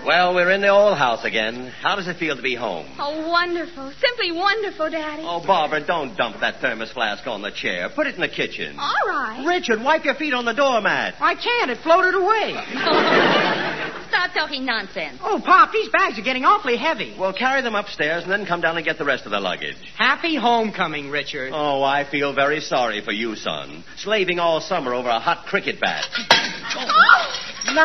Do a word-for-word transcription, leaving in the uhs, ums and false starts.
Well, we're in the old house again. How does it feel to be home? Oh, wonderful. Simply wonderful, Daddy. Oh, Barbara, don't dump that thermos flask on the chair. Put it in the kitchen. All right. Richard, wipe your feet on the doormat. I can't. It floated away. Stop talking nonsense. Oh, Pop, these bags are getting awfully heavy. Well, carry them upstairs and then come down and get the rest of the luggage. Happy homecoming, Richard. Oh, I feel very sorry for you, son. Slaving all summer over a hot cricket bat. Oh!